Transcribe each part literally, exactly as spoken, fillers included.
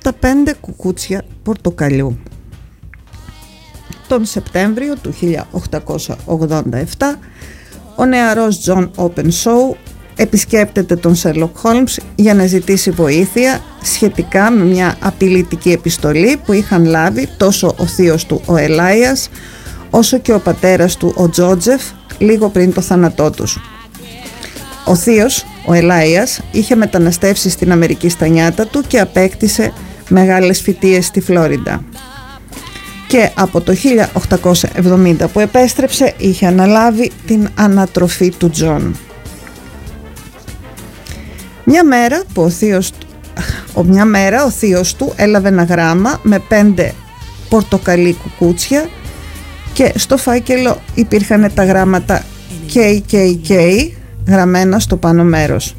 τα πέντε κουκούτσια πορτοκαλιού. Τον Σεπτέμβριο του χίλια οκτακόσια ογδόντα επτά ο νεαρός John Openshaw επισκέπτεται τον Sherlock Holmes για να ζητήσει βοήθεια σχετικά με μια απειλητική επιστολή που είχαν λάβει τόσο ο θείος του ο Ελάιας όσο και ο πατέρας του ο Τζότζεφ λίγο πριν το θάνατό τους. Ο θείος, ο Ελάιας, είχε μεταναστεύσει στην Αμερική στα νιάτα του και απέκτησε μεγάλες φοιτίες στη Φλόριντα. Και από το χίλια οκτακόσια εβδομήντα που επέστρεψε είχε αναλάβει την ανατροφή του Τζον. Μια μέρα, που ο θείος, ο, μια μέρα ο θείος του έλαβε ένα γράμμα με πέντε πορτοκαλί κουκούτσια και στο φάκελο υπήρχαν τα γράμματα κέι κέι κέι γραμμένα στο πάνω μέρος.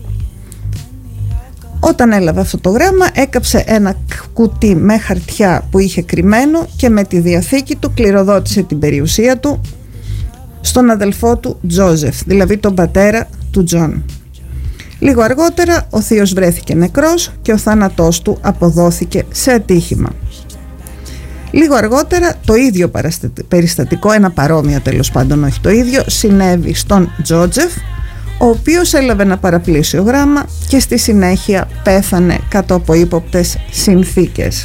Όταν έλαβε αυτό το γράμμα έκαψε ένα κουτί με χαρτιά που είχε κρυμμένο και με τη διαθήκη του κληροδότησε την περιουσία του στον αδελφό του Τζόζεφ, δηλαδή τον πατέρα του Τζον. Λίγο αργότερα ο θείος βρέθηκε νεκρός και ο θάνατός του αποδόθηκε σε ατύχημα. Λίγο αργότερα το ίδιο περιστατικό, ένα παρόμοιο τέλος πάντων, όχι το ίδιο, συνέβη στον Τζότζεφ, ο οποίος έλαβε ένα παραπλήσιο γράμμα και στη συνέχεια πέθανε κάτω από ύποπτες συνθήκες.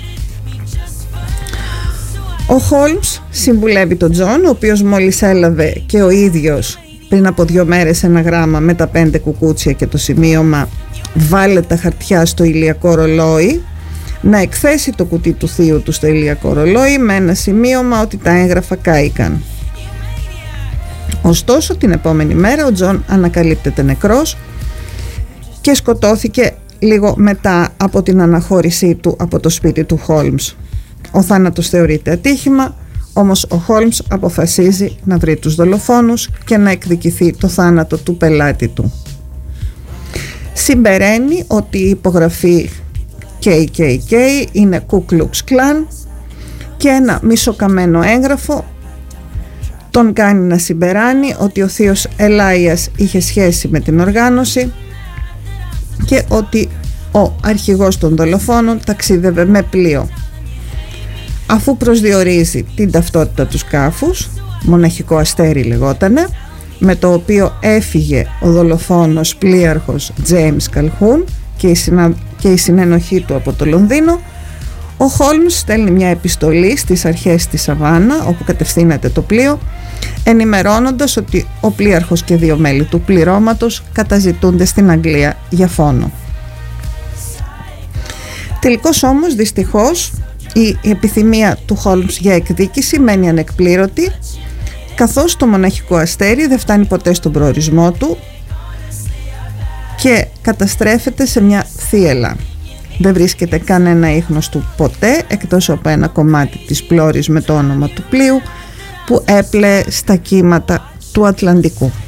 Ο Χόλμς συμβουλεύει τον Τζον, ο οποίος μόλις έλαβε και ο ίδιος πριν από δύο μέρες ένα γράμμα με τα πέντε κουκούτσια και το σημείωμα «Βάλε τα χαρτιά στο ηλιακό ρολόι», να εκθέσει το κουτί του θείου του στο ηλιακό ρολόι με ένα σημείωμα ότι τα έγγραφα κάηκαν. Ωστόσο την επόμενη μέρα ο Τζον ανακαλύπτεται νεκρός και σκοτώθηκε λίγο μετά από την αναχώρησή του από το σπίτι του Χόλμς. Ο θάνατος θεωρείται ατύχημα, όμως ο Χόλμς αποφασίζει να βρει τους δολοφόνους και να εκδικηθεί το θάνατο του πελάτη του. Συμπεραίνει ότι η υπογραφή κέι κέι κέι είναι Ku Klux Klan και ένα μισοκαμμένο έγγραφο τον κάνει να συμπεράνει ότι ο θείος Ελάιας είχε σχέση με την οργάνωση και ότι ο αρχηγός των δολοφόνων ταξίδευε με πλοίο. Αφού προσδιορίζει την ταυτότητα του σκάφους, μοναχικό αστέρι λεγότανε, με το οποίο έφυγε ο δολοφόνος πλοίαρχος James Calhoun και η, συνα... και η συνενοχή του από το Λονδίνο, ο Χόλμς στέλνει μια επιστολή στις αρχές της Σαβάνα, όπου κατευθύνεται το πλοίο, ενημερώνοντας ότι ο πλοίαρχος και δύο μέλη του πληρώματος καταζητούνται στην Αγγλία για φόνο. Τελικώς όμως, δυστυχώς, η επιθυμία του Χόλμς για εκδίκηση μένει ανεκπλήρωτη, καθώς το μοναχικό αστέρι δεν φτάνει ποτέ στον προορισμό του και καταστρέφεται σε μια θύελλα. Δεν βρίσκεται κανένα ίχνος του ποτέ, εκτός από ένα κομμάτι της πλώρης με το όνομα του πλοίου που έπλεε στα κύματα του Ατλαντικού.